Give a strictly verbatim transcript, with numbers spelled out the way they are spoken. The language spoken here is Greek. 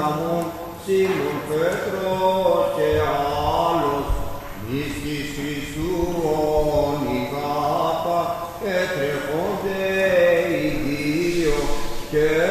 γραμμών, Σίμων Πέτρος και άλλος, νηστής Χριστού όνοι κάπα, έτρεχονται οι δύο και